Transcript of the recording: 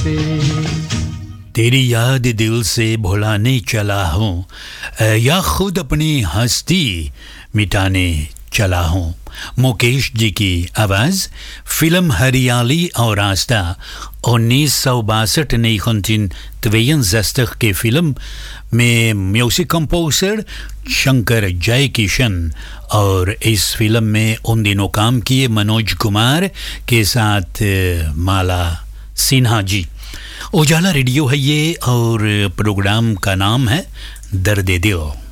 से। तेरी याद दिल से भुलाने चला हूँ या खुद अपनी हस्ती मिटाने चला हूँ। मुकेश जी की आवाज़ फिल्म हरियाली और रास्ता 1962 1962 के फिल्म में म्यूजिक कंपोजर शंकर जयकिशन और इस फिल्म में उन दिनों काम किए मनोज कुमार के साथ माला सिन्हा जी। उजाला रेडियो है ये और प्रोग्राम का नाम है दर्द दिल।